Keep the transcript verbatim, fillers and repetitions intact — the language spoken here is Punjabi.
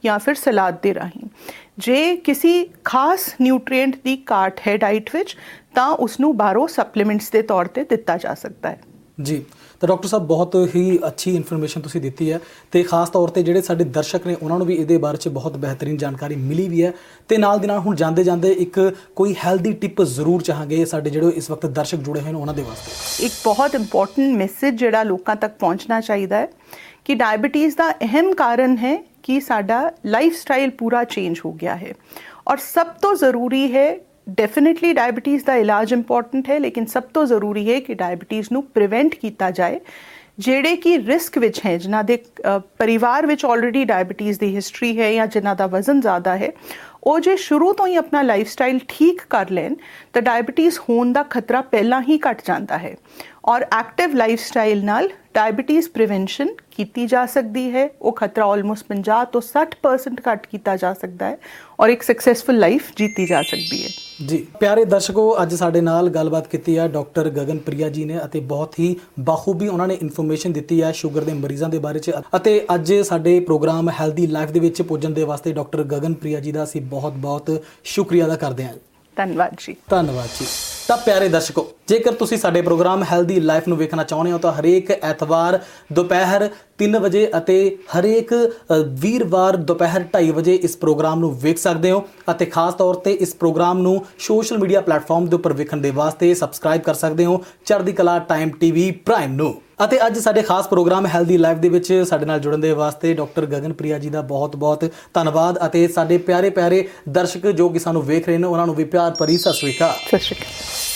ਜਾਂ ਫਿਰ ਸਲਾਦ ਦੇ ਰਾਹੀਂ। ਜੇ ਕਿਸੇ ਖਾਸ ਨਿਊਟ੍ਰੀਐਂਟ ਦੀ ਘਾਟ ਹੈ ਡਾਈਟ ਵਿੱਚ ਤਾਂ ਉਸਨੂੰ ਬਾਹਰੋਂ ਸਪਲੀਮੈਂਟਸ ਦੇ ਤੌਰ ਤੇ ਦਿੱਤਾ ਜਾ ਸਕਦਾ ਹੈ। ਜੀ, ਤਾਂ ਡਾਕਟਰ ਸਾਹਿਬ ਬਹੁਤ ਹੀ ਅੱਛੀ ਇਨਫੋਰਮੇਸ਼ਨ ਤੁਸੀਂ ਦਿੱਤੀ ਹੈ ਤੇ ਖਾਸ ਤੌਰ ਤੇ ਜਿਹੜੇ ਸਾਡੇ ਦਰਸ਼ਕ ਨੇ ਉਹਨਾਂ ਨੂੰ ਵੀ ਇਹਦੇ ਬਾਰੇ 'ਚ ਬਹੁਤ ਬਿਹਤਰੀਨ ਜਾਣਕਾਰੀ ਮਿਲੀ ਵੀ ਹੈ। ਤੇ ਨਾਲ ਦੀ ਨਾਲ ਹੁਣ ਜਾਂਦੇ ਜਾਂਦੇ ਇੱਕ ਕੋਈ ਹੈਲਦੀ ਟਿਪ ਜ਼ਰੂਰ ਚਾਹਾਂਗੇ ਸਾਡੇ ਜਿਹੜੇ ਇਸ ਵਕਤ ਦਰਸ਼ਕ ਜੁੜੇ ਹੋਏ ਨੇ ਉਹਨਾਂ ਦੇ ਵਾਸਤੇ। ਇੱਕ ਬਹੁਤ ਇੰਪੋਰਟੈਂਟ ਮੈਸੇਜ ਜਿਹੜਾ ਲੋਕਾਂ ਤੱਕ ਪਹੁੰਚਣਾ ਚਾਹੀਦਾ ਹੈ ਕਿ ਡਾਇਬੀਟੀਜ਼ ਦਾ ਅਹਿਮ ਕਾਰਨ ਹੈ ਕਿ ਸਾਡਾ ਲਾਈਫ ਸਟਾਈਲ ਪੂਰਾ ਚੇਂਜ ਹੋ ਗਿਆ ਹੈ। ਔਰ ਸਭ ਤੋਂ ਜ਼ਰੂਰੀ ਹੈ, ਡੈਫੀਨੇਟਲੀ ਡਾਇਬੀਟੀਜ਼ ਦਾ ਇਲਾਜ ਇੰਪੋਰਟੈਂਟ ਹੈ, ਲੇਕਿਨ ਸਭ ਤੋਂ ਜ਼ਰੂਰੀ ਹੈ ਕਿ ਡਾਇਬੀਟੀਜ਼ ਨੂੰ ਪ੍ਰੀਵੈਂਟ ਕੀਤਾ ਜਾਏ। ਜਿਹੜੇ ਕਿ ਰਿਸਕ ਵਿੱਚ ਹੈ, ਜਿਨ੍ਹਾਂ ਦੇ ਪਰਿਵਾਰ ਵਿੱਚ ਆਲਰੇਡੀ ਡਾਇਬੀਟੀਜ਼ ਦੀ ਹਿਸਟਰੀ ਹੈ ਜਾਂ ਜਿਨ੍ਹਾਂ ਦਾ ਵਜ਼ਨ ਜ਼ਿਆਦਾ ਹੈ, ਉਹ ਜੇ ਸ਼ੁਰੂ ਤੋਂ ਹੀ ਆਪਣਾ ਲਾਈਫ ਸਟਾਈਲ ਠੀਕ ਕਰ ਲੈਣ ਤਾਂ ਡਾਇਬੀਟੀਜ਼ ਹੋਣ ਦਾ ਖਤਰਾ ਪਹਿਲਾਂ ਹੀ ਘਟ ਜਾਂਦਾ ਹੈ। ਔਰ ਐਕਟਿਵ ਲਾਈਫ ਸਟਾਈਲ ਨਾਲ ਡਾਇਬੀਟੀਜ਼ ਪ੍ਰੀਵੈਂਸ਼ਨ ਕੀਤੀ ਜਾ ਸਕਦੀ ਹੈ। ਉਹ ਖਤਰਾ ਆਲਮੋਸਟ ਪੰਜਾਹ ਤੋਂ ਸੱਠ ਪਰਸੈਂਟ ਘੱਟ ਕੀਤਾ ਜਾ ਸਕਦਾ ਹੈ ਔਰ ਇੱਕ ਸਕਸੈਸਫੁਲ ਲਾਈਫ ਜੀਤੀ ਜਾ ਸਕਦੀ ਹੈ। ਜੀ ਪਿਆਰੇ ਦਰਸ਼ਕੋ, ਅੱਜ ਸਾਡੇ ਨਾਲ ਗੱਲਬਾਤ ਕੀਤੀ ਹੈ ਡਾਕਟਰ ਗਗਨ ਪ੍ਰਿਆ ਜੀ ਨੇ ਅਤੇ ਬਹੁਤ ਹੀ ਬਾਖੂਬੀ ਉਹਨਾਂ ਨੇ ਇਨਫੋਰਮੇਸ਼ਨ ਦਿੱਤੀ ਹੈ ਸ਼ੂਗਰ ਦੇ ਮਰੀਜ਼ਾਂ ਦੇ ਬਾਰੇ 'ਚ। ਅਤੇ ਅੱਜ ਸਾਡੇ ਪ੍ਰੋਗਰਾਮ ਹੈਲਦੀ ਲਾਈਫ ਦੇ ਵਿੱਚ ਪੁੱਜਣ ਦੇ ਵਾਸਤੇ ਡਾਕਟਰ ਗਗਨ ਪ੍ਰਿਆ ਜੀ ਦਾ ਅਸੀਂ ਬਹੁਤ ਬਹੁਤ ਸ਼ੁਕਰੀਆ ਅਦਾ ਕਰਦੇ ਹਾਂ। ਧੰਨਵਾਦ ਜੀ। ਧੰਨਵਾਦ ਜੀ। ਤਾਂ ਪਿਆਰੇ ਦਰਸ਼ਕੋ, ਜੇਕਰ ਤੁਸੀਂ ਸਾਡੇ ਪ੍ਰੋਗਰਾਮ ਹੈਲਦੀ ਲਾਈਫ ਨੂੰ ਵੇਖਣਾ ਚਾਹੁੰਦੇ ਹੋ ਤਾਂ ਹਰੇਕ ਐਤਵਾਰ ਦੁਪਹਿਰ ਤਿੰਨ ਵਜੇ ਅਤੇ ਹਰੇਕ ਵੀਰਵਾਰ ਦੁਪਹਿਰ ਢਾਈ ਵਜੇ ਇਸ ਪ੍ਰੋਗਰਾਮ ਨੂੰ ਵੇਖ ਸਕਦੇ ਹੋ। ਅਤੇ ਖਾਸ ਤੌਰ ਤੇ ਇਸ ਪ੍ਰੋਗਰਾਮ ਨੂੰ ਸੋਸ਼ਲ ਮੀਡੀਆ ਪਲੇਟਫਾਰਮ ਦੇ ਉੱਪਰ ਵੇਖਣ ਦੇ ਵਾਸਤੇ ਸਬਸਕ੍ਰਾਈਬ ਕਰ ਸਕਦੇ ਹੋ ਚੜ੍ਹਦੀ ਕਲਾ ਟਾਈਮ ਟੀਵੀ ਪ੍ਰਾਈਮ ਨੂੰ। ਅਤੇ ਅੱਜ ਸਾਡੇ ਖਾਸ ਪ੍ਰੋਗਰਾਮ ਹੈਲਦੀ ਲਾਈਫ ਦੇ ਵਿੱਚ ਸਾਡੇ ਨਾਲ ਜੁੜਨ ਦੇ ਵਾਸਤੇ ਡਾਕਟਰ ਗਗਨ ਪ੍ਰਿਆ ਜੀ ਦਾ ਬਹੁਤ ਬਹੁਤ ਧੰਨਵਾਦ। ਅਤੇ ਸਾਡੇ ਪਿਆਰੇ ਪਿਆਰੇ ਦਰਸ਼ਕ ਜੋ ਕਿ ਸਾਨੂੰ ਵੇਖ ਰਹੇ ਨੇ ਉਹਨਾਂ ਨੂੰ ਵੀ ਪਿਆਰ ਭਰੀ ਸਤਿ ਸ਼੍ਰੀ ਅਕਾਲ। ਸਤਿ ਸ਼੍ਰੀ ਅਕਾਲ।